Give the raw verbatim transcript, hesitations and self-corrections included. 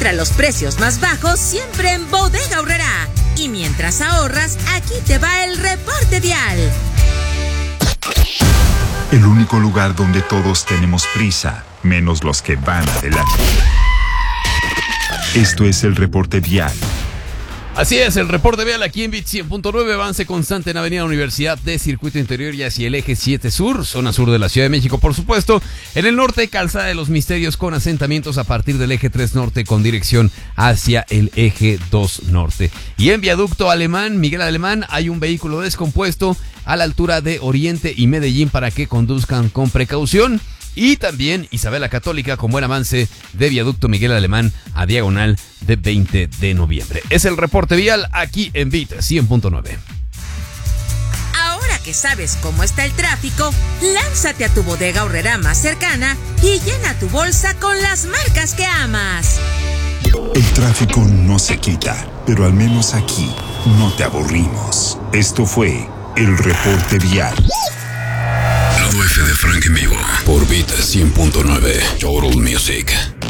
Encuentra los precios más bajos siempre en Bodega Aurrerá. Y mientras ahorras, aquí te va el reporte vial. El único lugar donde todos tenemos prisa, menos los que van adelante. Esto es el reporte vial. Así es, el reporte vial aquí en Bit cien punto nueve, avance constante en Avenida Universidad de Circuito Interior y hacia el eje siete Sur, zona sur de la Ciudad de México, por supuesto. En el norte, Calzada de los Misterios con asentamientos a partir del eje tres Norte con dirección hacia el eje dos Norte. Y en Viaducto Alemán, Miguel Alemán, hay un vehículo descompuesto a la altura de Oriente y Medellín para que conduzcan con precaución. Y también Isabela Católica con buen avance de Viaducto Miguel Alemán a diagonal de veinte de noviembre. Es el reporte vial aquí en Bit cien punto nueve. Ahora que sabes cómo está el tráfico, lánzate a tu Bodega Aurrerá más cercana y llena tu bolsa con las marcas que amas. El tráfico no se quita, pero al menos aquí no te aburrimos. Esto fue el reporte vial. Lado F de Frank en vivo por Bit cien punto nueve, Total Music.